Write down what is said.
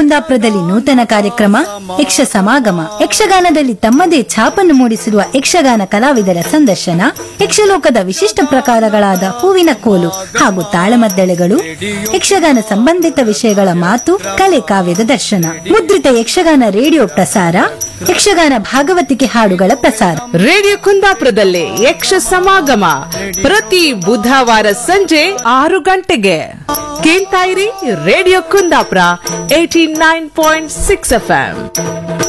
ಕುಂದಾಪುರದಲ್ಲಿ ನೂತನ ಕಾರ್ಯಕ್ರಮ ಯಕ್ಷ ಸಮಾಗಮ. ಯಕ್ಷಗಾನದಲ್ಲಿ ತಮ್ಮದೇ ಛಾಪನ್ನು ಮೂಡಿಸಿರುವ ಯಕ್ಷಗಾನ ಕಲಾವಿದರ ಸಂದರ್ಶನ, ಯಕ್ಷಲೋಕದ ವಿಶಿಷ್ಟ ಪ್ರಕಾರಗಳಾದ ಹೂವಿನ ಕೋಲು ಹಾಗೂ ತಾಳಮದ್ದಳೆಗಳು, ಯಕ್ಷಗಾನ ಸಂಬಂಧಿತ ವಿಷಯಗಳ ಮಾತು ಕಲೆ ಕಾವ್ಯದ ದರ್ಶನ ಮುದ್ರಿತ ಯಕ್ಷಗಾನ ರೇಡಿಯೋ ಪ್ರಸಾರ, ಯಕ್ಷಗಾನ ಭಾಗವತಿಕೆ ಹಾಡುಗಳ ಪ್ರಸಾರ. ರೇಡಿಯೋ ಕುಂದಾಪುರದಲ್ಲಿ ಯಕ್ಷ ಸಮಾಗಮ ಪ್ರತಿ ಬುಧವಾರ ಸಂಜೆ 6 ಗಂಟೆಗೆ. ಕೇಳ್ತಾ ಇರಿ ರೇಡಿಯೋ ಕುಂದಾಪುರ 89.6 FM.